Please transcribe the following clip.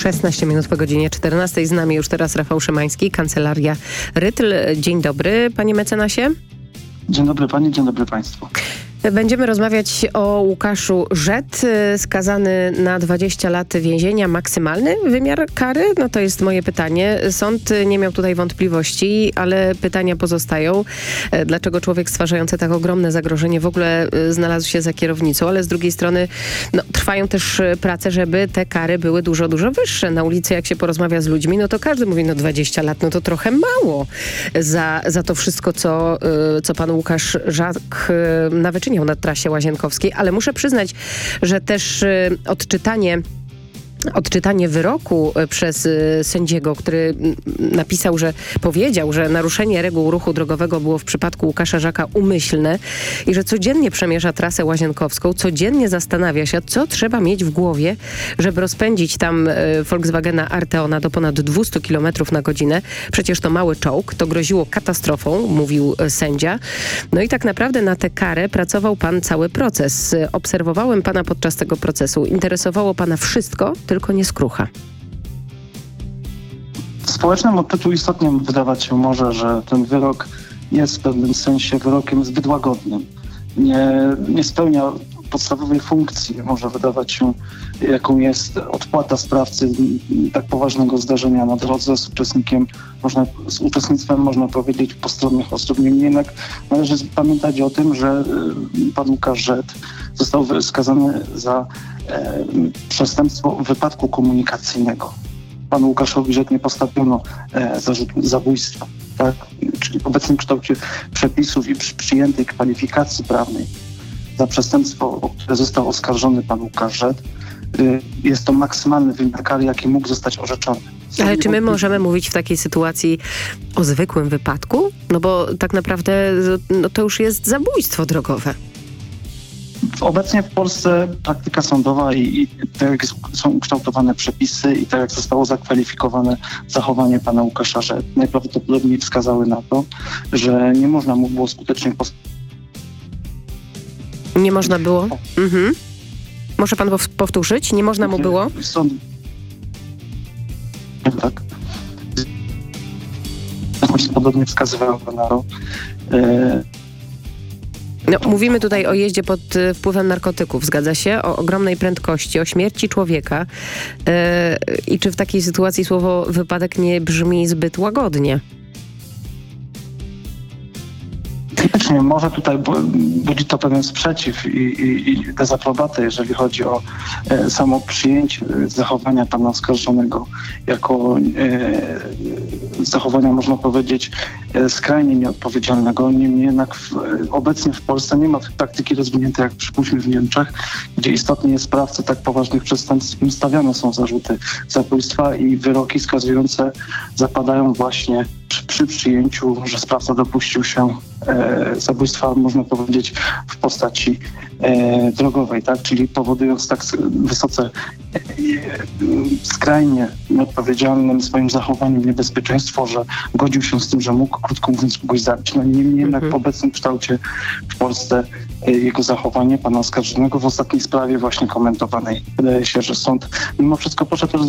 16 minut po godzinie 14. Z nami już teraz Rafał Szymański, Kancelaria Rytl. Dzień dobry, panie mecenasie. Dzień dobry pani, dzień dobry państwu. Będziemy rozmawiać o Łukaszu Rzet, skazany na 20 lat więzienia. Maksymalny wymiar kary? No to jest moje pytanie. Sąd nie miał tutaj wątpliwości, ale pytania pozostają. Dlaczego człowiek stwarzający tak ogromne zagrożenie w ogóle znalazł się za kierownicą? Ale z drugiej strony trwają też prace, żeby te kary były dużo, dużo wyższe. Na ulicy jak się porozmawia z ludźmi, no to każdy mówi, 20 lat, no to trochę mało za to wszystko, co pan Łukasz Rzet nawyczynił na trasie Łazienkowskiej, ale muszę przyznać, że też odczytanie wyroku przez sędziego, który powiedział, że naruszenie reguł ruchu drogowego było w przypadku Łukasza Rzeta umyślne i że codziennie przemierza trasę Łazienkowską, codziennie zastanawia się, co trzeba mieć w głowie, żeby rozpędzić tam Volkswagena Arteona do ponad 200 km na godzinę. Przecież to mały czołg, to groziło katastrofą, mówił sędzia. No i tak naprawdę na tę karę pracował pan cały proces. Obserwowałem pana podczas tego procesu. Interesowało pana wszystko, tylko nie skrucha. W społecznym odczuciu istotnie wydawać się może, że ten wyrok jest w pewnym sensie wyrokiem zbyt łagodnym. Nie spełnia podstawowej funkcji. Może wydawać się, jaką jest odpłata sprawcy tak poważnego zdarzenia na drodze z uczestnictwem, można powiedzieć, postronnych osób. Niemniej jednak należy pamiętać o tym, że pan Łukasz Rzet został skazany za przestępstwo wypadku komunikacyjnego. Panu Łukaszowi Rzet nie postawiono zarzutu zabójstwa. Tak? Czyli w obecnym kształcie przepisów i przy przyjętej kwalifikacji prawnej za przestępstwo, o które został oskarżony pan Łukasz Rzet, jest to maksymalny wymiar kary, jaki mógł zostać orzeczony. Ale czy my możemy mówić w takiej sytuacji o zwykłym wypadku? No bo tak naprawdę to już jest zabójstwo drogowe. Obecnie w Polsce praktyka sądowa i tak jak są ukształtowane przepisy i tak jak zostało zakwalifikowane zachowanie pana Łukasza Rzet, najprawdopodobniej wskazały na to, że nie można mu było skutecznie Nie można było? Mhm. Może pan powtórzyć? Nie można mu było? Sąd... Tak. Podobnie wskazywały na to. Mówimy tutaj o jeździe pod wpływem narkotyków, zgadza się? O ogromnej prędkości, o śmierci człowieka. I czy w takiej sytuacji słowo wypadek nie brzmi zbyt łagodnie? Faktycznie, może tutaj budzi to pewien sprzeciw i dezaprobatę, jeżeli chodzi o samo przyjęcie zachowania pana oskarżonego jako zachowania, można powiedzieć, skrajnie nieodpowiedzialnego. Niemniej jednak obecnie w Polsce nie ma praktyki rozwiniętej, jak przypuśćmy w Niemczech, gdzie istotnie sprawcy tak poważnych przestępstw im stawiane są zarzuty zabójstwa i wyroki skazujące zapadają właśnie przy przyjęciu, że sprawca dopuścił się zabójstwa, można powiedzieć, w postaci drogowej, tak? Czyli powodując tak wysoce skrajnie nieodpowiedzialnym swoim zachowaniem niebezpieczeństwo, że godził się z tym, że mógł, krótko mówiąc, kogoś zabić. Niemniej jednak w obecnym kształcie w Polsce jego zachowanie pana oskarżonego w ostatniej sprawie właśnie komentowanej, wydaje się, że sąd mimo wszystko poszedł